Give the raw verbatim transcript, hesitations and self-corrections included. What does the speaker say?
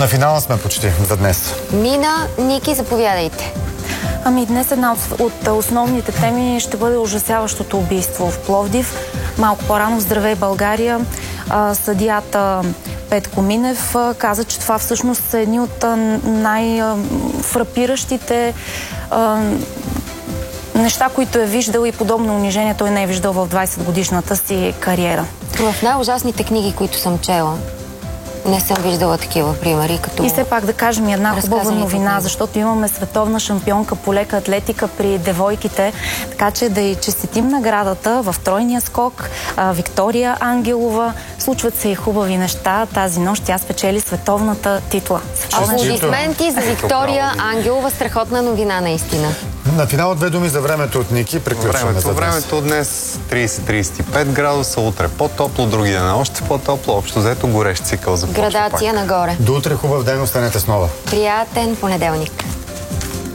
На финала сме почти за днес. Нина, Ники, заповядайте. Ами днес една от основните теми ще бъде ужасяващото убийство в Пловдив. Малко по-рано в Здравей България съдията Петко Минев каза, че това всъщност са едни от най-фрапиращите неща, които е виждал, и подобно унижение той не е виждал в двайсет годишната си кариера. В най-ужасните книги, които съм чела, не съм виждала такива примери. Като... И все пак да кажем една хубава новина, защото имаме световна шампионка по лека атлетика при девойките, така че да й честитим наградата в тройния скок. Виктория Ангелова. Случват се и хубави неща. Тази нощ тя спечели световната титла. Аплодисменти за Виктория Ангелова. Страхотна новина, наистина. На финал две думи за времето от Ники. Приключваме времето, за днес. Времето днес трийсет до трийсет и пет градуса, утре по-топло, други ден още по-топло. Общо взето горещ цикъл започва. Градация пак нагоре. До утре хубав ден, останете с Нова. Приятен понеделник.